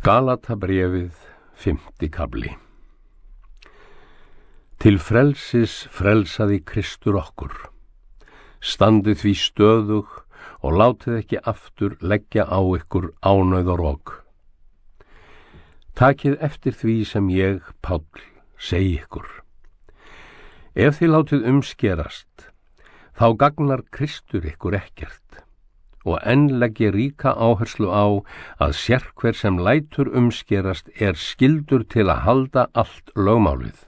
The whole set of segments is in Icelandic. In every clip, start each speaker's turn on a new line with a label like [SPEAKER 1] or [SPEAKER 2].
[SPEAKER 1] Galatabréfið, 5. kafli. Til frelsis frelsaði Kristur okkur. Standið því stöðug og látið ekki aftur leggja á ykkur ánauð og rok. Takið eftir því sem ég, Páll, segi ykkur. Ef þið látið umskerast, þá gagnar Kristur ykkur ekkert. Og enn legg ég ríka áherslu á að sérhver sem lætur umskerast skyldur til að halda allt lögmálið.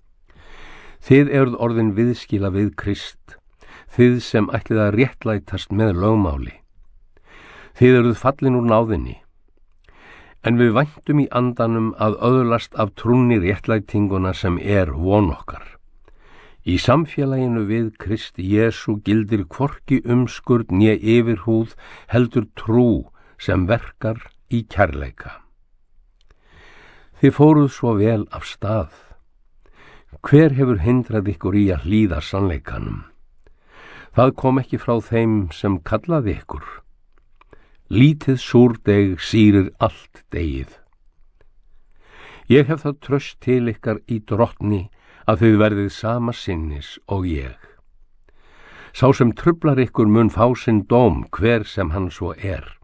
[SPEAKER 1] Þið eruð orðin viðskila við Krist, þið sem ætlið að réttlætast með lögmáli. Þið eruð fallin úr náðinni, en við væntum í andanum að öðlast af trúnni réttlætinguna sem von okkar. Í samfélaginu við Krist Jesú gildir hvorki umskurð né yfirhúð, heldur trú sem verkar í kærleika. Þið fóruð svo vel af stað. Hver hefur hindrað ykkur í að hlýða sannleikanum? Það kom ekki frá þeim sem kallaði ykkur. Lítið súrdeg sýrir allt degið. Ég hef það traust til ykkar í drottni að þið verðið sama sinnis og ég. Sá sem truflar ykkur mun fá sinn dóm, hver sem hann svo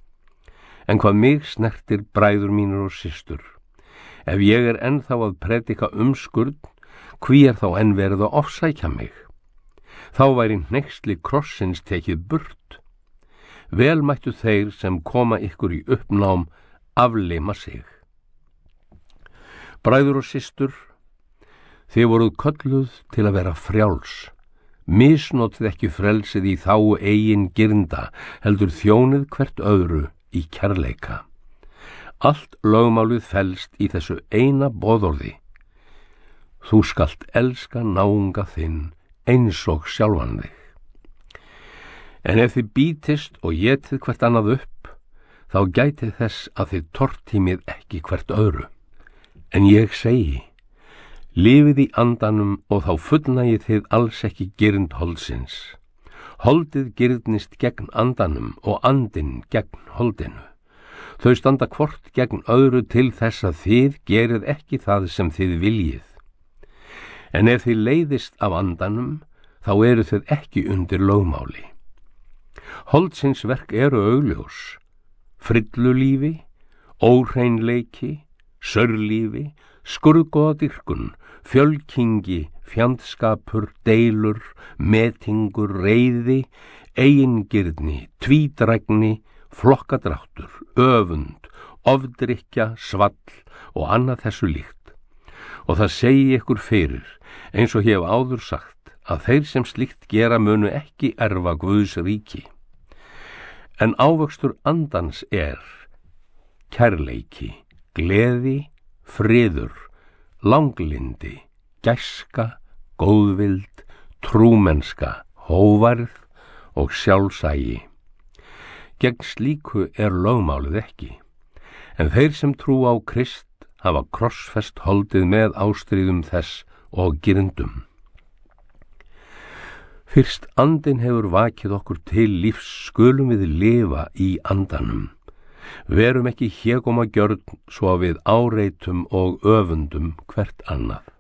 [SPEAKER 1] En hvað mig snertir, bræður mínir og systur, ef ég ennþá að predika umskurð, hví þá enn verið að ofsækja mig? Þá væri hneyksli krossins tekið burt. Vel mættu þeir sem koma ykkur í uppnám aflima sig. Bræður og systur, þið voruð kölluð til að vera frjáls. Misnotið ekki frelsið í þágu eigin girnda, heldur þjónið hvert öðru í kærleika. Allt lögmálið felst í þessu eina boðorði. Þú skalt elska náunga þinn eins og sjálfan þig. En ef þið bítist og étið hvert annað upp, þá gætið þess að þið tortímið ekki hvert öðru. En ég segi, lifið í andanum og þá fullnægið þið alls ekki girnd holdsins. Holdið girnist gegn andanum og andinn gegn holdinu. Þau standa hvort gegn öðru til þess að þið gerið ekki það sem þið viljið. En ef þið leiðist af andanum, þá eru þið ekki undir lögmáli. Holdsins verk eru augljós: frillulífi, óhreinleiki, saurlífi, skurðgoðadýrkun, fjölkingi, fjandskapur, deilur, metingur, reiði, eigingirni, tvídrægni, flokkadráttur, öfund, ofdrykkja, svall og annað þessu líkt. Og það segi ykkur fyrir, eins og ég hef áður sagt, að þeir sem slíkt gera munu ekki erfa Guðs ríki. En ávöxtur andans kærleiki, gleði, friður, langlindi, gæska, góðvild, trúmennska, hóvarð og sjálfsagi. Gegn slíku lögmálið ekki, en þeir sem trú á Krist hafa krossfest holdið með ástríðum þess og girndum. Fyrst andinn hefur vakið okkur til lífs, skulum við lifa í andanum. Verum ekki hégómagjörn svo að við áreitum og öfundum hvert annað.